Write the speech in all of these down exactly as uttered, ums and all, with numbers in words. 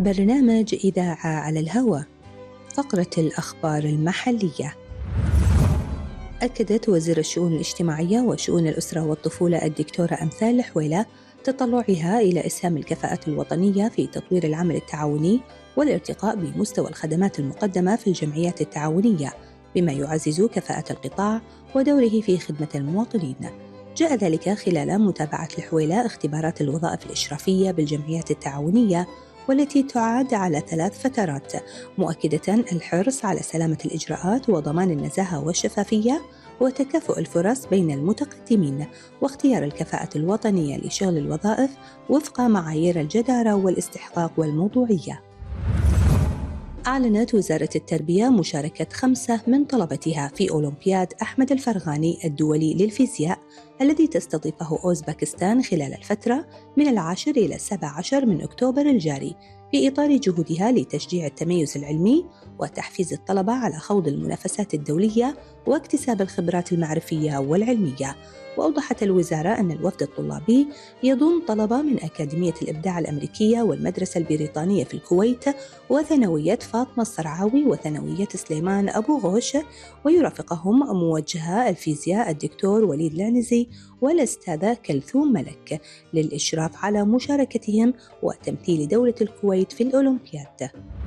برنامج إذاعة على الهواء. فقرة الأخبار المحلية. أكدت وزير الشؤون الاجتماعية وشؤون الأسرة والطفولة الدكتورة أمثال الحويلة تطلعها إلى إسهام الكفاءة الوطنية في تطوير العمل التعاوني والارتقاء بمستوى الخدمات المقدمة في الجمعيات التعاونية، بما يعزز كفاءة القطاع ودوره في خدمة المواطنين. جاء ذلك خلال متابعة الحويلة اختبارات الوظائف الإشرافية بالجمعيات التعاونية، والتي تعاد على ثلاث فترات، مؤكدة الحرص على سلامة الإجراءات وضمان النزاهة والشفافية وتكافؤ الفرص بين المتقدمين، واختيار الكفاءة الوطنية لشغل الوظائف وفق معايير الجدارة والاستحقاق والموضوعية. أعلنت وزارة التربية مشاركة خمسة من طلبتها في أولمبياد أحمد الفرغاني الدولي للفيزياء الذي تستضيفه أوزبكستان خلال الفترة من العاشر إلى السابع عشر من أكتوبر الجاري، في إطار جهودها لتشجيع التميز العلمي وتحفيز الطلبة على خوض المنافسات الدولية واكتساب الخبرات المعرفية والعلمية. وأوضحت الوزارة أن الوفد الطلابي يضم طلبة من أكاديمية الإبداع الأمريكية والمدرسة البريطانية في الكويت وثانوية فاطمة الصرعاوي وثانوية سليمان أبو غوش، ويرافقهم موجها الفيزياء الدكتور وليد العنزي والأستاذة كلثوم ملك للإشراف على مشاركتهم وتمثيل دولة الكويت في الأولمبياد.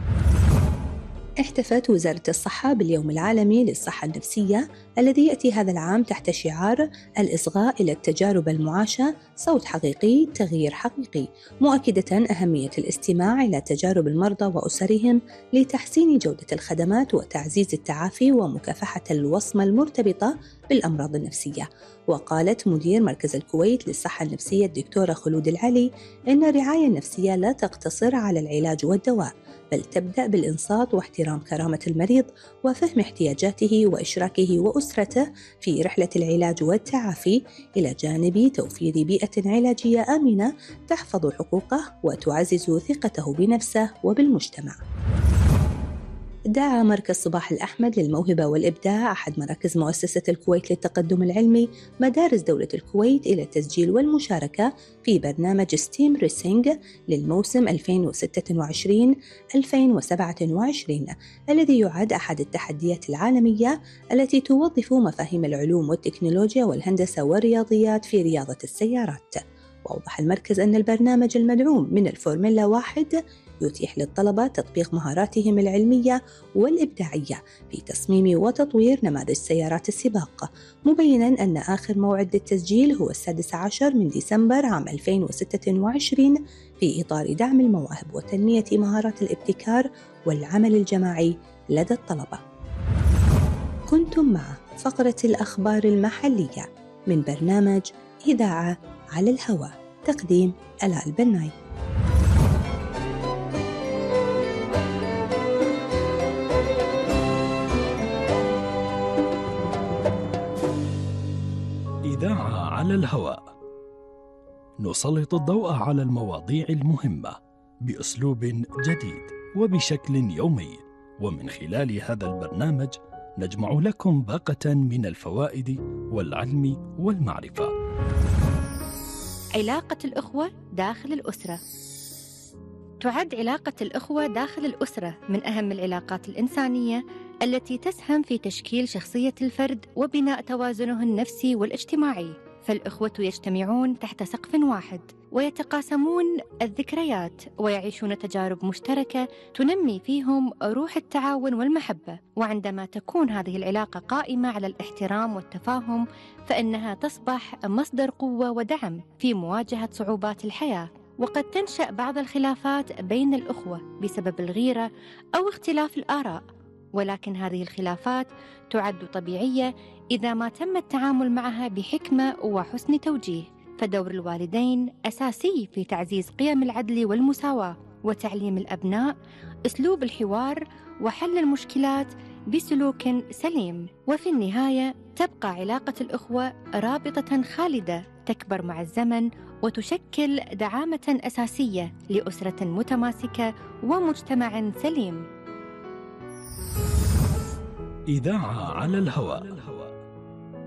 احتفت وزارة الصحة باليوم العالمي للصحة النفسية الذي يأتي هذا العام تحت شعار الإصغاء إلى التجارب المعاشة، صوت حقيقي، تغيير حقيقي، مؤكدة أهمية الاستماع إلى تجارب المرضى وأسرهم لتحسين جودة الخدمات وتعزيز التعافي ومكافحة الوصمة المرتبطة بالأمراض النفسية. وقالت مدير مركز الكويت للصحة النفسية الدكتورة خلود العلي إن الرعاية النفسية لا تقتصر على العلاج والدواء، بل تبدأ بالإنصات واحترام كرامة المريض وفهم احتياجاته وإشراكه وأسرته في رحلة العلاج والتعافي، إلى جانب توفير بيئة علاجية آمنة تحفظ حقوقه وتعزز ثقته بنفسه وبالمجتمع. دعا مركز صباح الأحمد للموهبة والإبداع، أحد مراكز مؤسسة الكويت للتقدم العلمي، مدارس دولة الكويت إلى التسجيل والمشاركة في برنامج ستيم ريسينج للموسم ألفين وستة وعشرين ألفين وسبعة وعشرين، الذي يعد أحد التحديات العالمية التي توظف مفاهيم العلوم والتكنولوجيا والهندسة والرياضيات في رياضة السيارات. وأوضح المركز أن البرنامج المدعوم من الفورمولا واحد يتيح للطلبة تطبيق مهاراتهم العلمية والإبداعية في تصميم وتطوير نماذج سيارات السباق، مبيناً أن آخر موعد للتسجيل هو السادس عشر من ديسمبر عام ألفين وستة وعشرين في إطار دعم المواهب وتنمية مهارات الابتكار والعمل الجماعي لدى الطلبة. كنتم مع فقرة الأخبار المحلية من برنامج إذاعة على الهواء، تقديم آلاء البناي. إذاعة على الهواء، نسلط الضوء على المواضيع المهمة بأسلوب جديد وبشكل يومي، ومن خلال هذا البرنامج نجمع لكم باقة من الفوائد والعلم والمعرفة. علاقة الأخوة داخل الأسرة. تعد علاقة الأخوة داخل الأسرة من أهم العلاقات الإنسانية التي تسهم في تشكيل شخصية الفرد وبناء توازنه النفسي والاجتماعي. فالأخوة يجتمعون تحت سقف واحد ويتقاسمون الذكريات ويعيشون تجارب مشتركة تنمي فيهم روح التعاون والمحبة. وعندما تكون هذه العلاقة قائمة على الاحترام والتفاهم، فإنها تصبح مصدر قوة ودعم في مواجهة صعوبات الحياة. وقد تنشأ بعض الخلافات بين الأخوة بسبب الغيرة أو اختلاف الآراء، ولكن هذه الخلافات تعد طبيعية إذا ما تم التعامل معها بحكمة وحسن توجيه. فدور الوالدين أساسي في تعزيز قيم العدل والمساواة وتعليم الأبناء أسلوب الحوار وحل المشكلات بسلوك سليم. وفي النهاية تبقى علاقة الأخوة رابطة خالدة تكبر مع الزمن وتشكل دعامة أساسية لأسرة متماسكة ومجتمع سليم. إذاعة على الهواء.